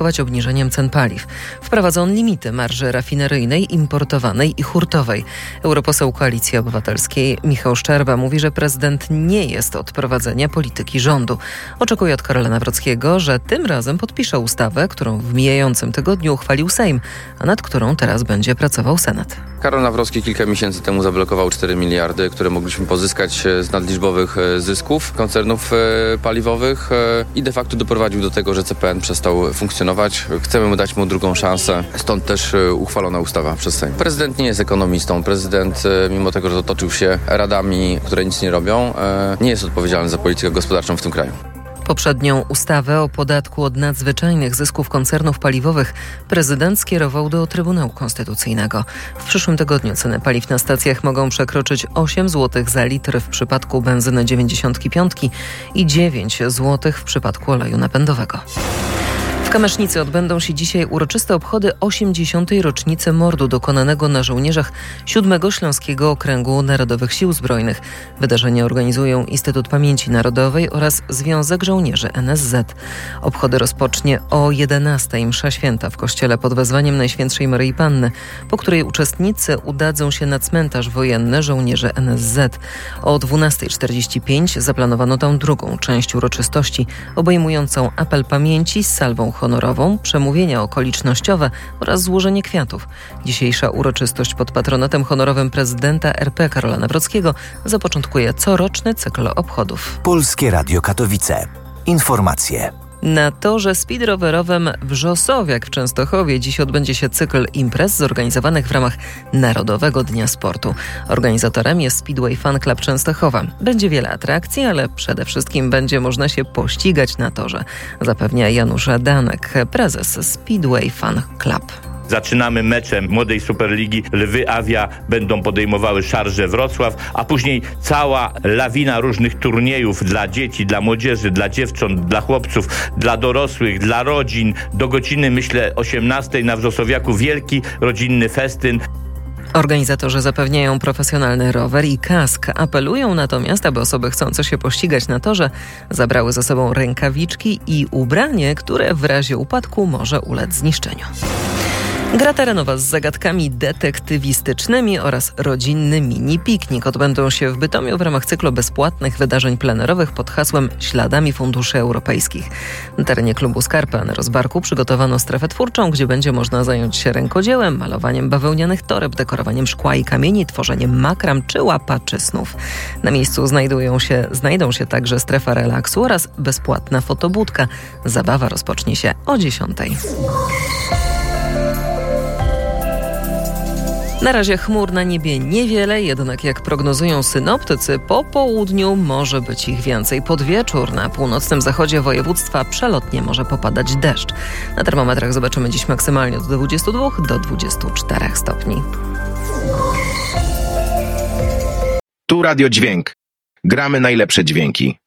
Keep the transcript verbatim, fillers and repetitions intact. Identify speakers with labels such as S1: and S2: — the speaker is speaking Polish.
S1: skutkować obniżeniem cen paliw. Wprowadza on limity marży rafineryjnej, importowanej i hurtowej. Europoseł Koalicji Obywatelskiej Michał Szczerba mówi, że prezydent nie jest od prowadzenia polityki rządu. Oczekuje od Karola Nawrockiego, że tym razem podpisze ustawę, którą w mijającym tygodniu uchwalił Sejm, a nad którą teraz będzie pracował Senat.
S2: Karol Nawrocki kilka miesięcy temu zablokował cztery miliardy, które mogliśmy pozyskać z nadliczbowych zysków koncernów paliwowych i de facto doprowadził do tego, że C P N przestał funkcjonować. Chcemy mu dać mu drugą szansę, stąd też uchwalona ustawa przez Sejm. Prezydent nie jest ekonomistą. Prezydent, mimo tego, że otoczył się radami, które nic nie robią, nie jest odpowiedzialny za politykę gospodarczą w tym kraju.
S1: Poprzednią ustawę o podatku od nadzwyczajnych zysków koncernów paliwowych prezydent skierował do Trybunału Konstytucyjnego. W przyszłym tygodniu ceny paliw na stacjach mogą przekroczyć osiem złotych za litr w przypadku benzyny dziewięćdziesiąt pięć i dziewięć złotych w przypadku oleju napędowego. W Kamesznicy odbędą się dzisiaj uroczyste obchody osiemdziesiątej rocznicy mordu dokonanego na żołnierzach siódmego Śląskiego Okręgu Narodowych Sił Zbrojnych. Wydarzenie organizują Instytut Pamięci Narodowej oraz Związek Żołnierzy N S Z. Obchody rozpocznie o jedenastej msza święta w kościele pod wezwaniem Najświętszej Maryi Panny, po której uczestnicy udadzą się na cmentarz wojenny żołnierzy N S Z. O dwunastej czterdzieści pięć zaplanowano tam drugą część uroczystości, obejmującą apel pamięci z salwą honorową, przemówienia okolicznościowe oraz złożenie kwiatów. Dzisiejsza uroczystość pod patronatem honorowym prezydenta R P Karola Nawrockiego zapoczątkuje coroczny cykl obchodów.
S3: Polskie Radio Katowice. Informacje.
S1: Na torze speedrowerowym Wrzosowiak w Częstochowie dziś odbędzie się cykl imprez zorganizowanych w ramach Narodowego Dnia Sportu. Organizatorem jest Speedway Fan Club Częstochowa. Będzie wiele atrakcji, ale przede wszystkim będzie można się pościgać na torze, zapewnia Janusz Adanek, prezes Speedway Fan Club.
S4: Zaczynamy meczem Młodej Superligi. Lwy Awia będą podejmowały Szarże Wrocław, a później cała lawina różnych turniejów dla dzieci, dla młodzieży, dla dziewcząt, dla chłopców, dla dorosłych, dla rodzin. Do godziny, myślę, osiemnastej na Wrzosowiaku wielki rodzinny festyn.
S1: Organizatorzy zapewniają profesjonalny rower i kask. Apelują natomiast, aby osoby chcące się pościgać na torze zabrały ze sobą rękawiczki i ubranie, które w razie upadku może ulec zniszczeniu. Gra terenowa z zagadkami detektywistycznymi oraz rodzinny mini-piknik odbędą się w Bytomiu w ramach cyklu bezpłatnych wydarzeń plenerowych pod hasłem Śladami Funduszy Europejskich. Na terenie klubu Skarpa na Rozbarku przygotowano strefę twórczą, gdzie będzie można zająć się rękodziełem, malowaniem bawełnianych toreb, dekorowaniem szkła i kamieni, tworzeniem makram czy łapaczy snów. Na miejscu znajdują się, znajdą się także strefa relaksu oraz bezpłatna fotobudka. Zabawa rozpocznie się o dziesiątej. Na razie chmur na niebie niewiele, jednak jak prognozują synoptycy, po południu może być ich więcej. Pod wieczór na północnym zachodzie województwa przelotnie może popadać deszcz. Na termometrach zobaczymy dziś maksymalnie od dwudziestu dwóch do dwudziestu czterech stopni.
S5: Tu Radio Dźwięk. Gramy najlepsze dźwięki.